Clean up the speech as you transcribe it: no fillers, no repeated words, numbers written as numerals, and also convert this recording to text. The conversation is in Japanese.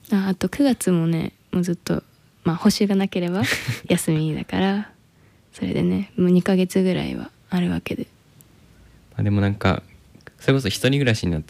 あと9月もねもうずっとまあ補習がなければ休みだからそれでねもう2ヶ月ぐらいはあるわけで、 でもなんかそれこそ一人暮らしになった